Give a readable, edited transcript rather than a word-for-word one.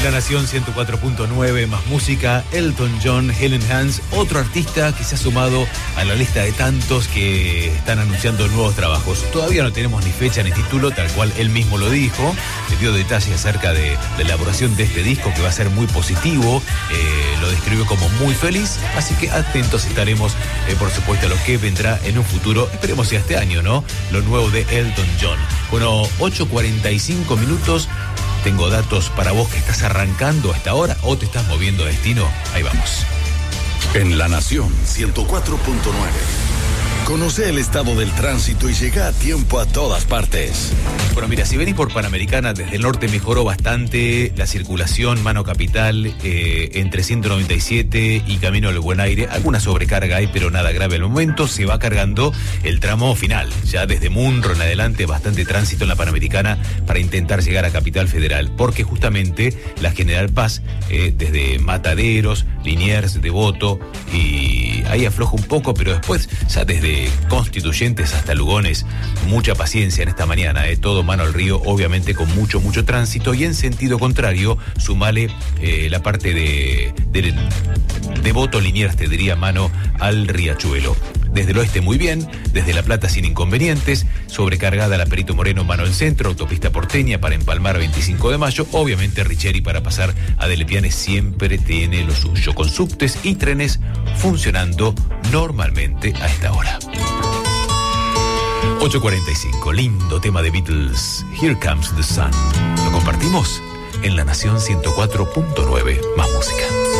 La Nación 104.9, más música, Elton John, Helen Hans, otro artista que se ha sumado a la lista de tantos que están anunciando nuevos trabajos. Todavía no tenemos ni fecha ni título, tal cual él mismo lo dijo. Le dio detalles acerca de la elaboración de este disco, que va a ser muy positivo. Lo describió como muy feliz, así que atentos estaremos, por supuesto, a lo que vendrá en un futuro. Esperemos ya este año, ¿no? Lo nuevo de Elton John. Bueno, 8:45 minutos. Tengo datos para vos que estás arrancando a esta hora o te estás moviendo a destino. Ahí vamos. En La Nación 104.9. Conoce el estado del tránsito y llega a tiempo a todas partes. Bueno, mira, si venís por Panamericana, desde el norte mejoró bastante la circulación, Mano Capital, entre 197 y Camino del Buen Aire. Alguna sobrecarga hay, pero nada grave al momento. Se va cargando el tramo final. Ya desde Munro en adelante, bastante tránsito en la Panamericana para intentar llegar a Capital Federal. Porque justamente la General Paz, desde Mataderos, Liniers, Devoto, y ahí afloja un poco, pero después, ya desde Constituyentes hasta Lugones, mucha paciencia en esta mañana, todo mano al río, obviamente con mucho tránsito, y en sentido contrario, sumale la parte de Devoto, Liniers, te diría, mano al Riachuelo. Desde el oeste muy bien, desde La Plata sin inconvenientes, sobrecargada la Perito Moreno, mano al centro, autopista porteña para empalmar 25 de mayo, obviamente Richeri para pasar a Delepiane siempre tiene lo suyo, con subtes y trenes funcionando normalmente a esta hora. 8:45, lindo tema de Beatles, Here Comes the Sun. Lo compartimos en La Nación 104.9, más música.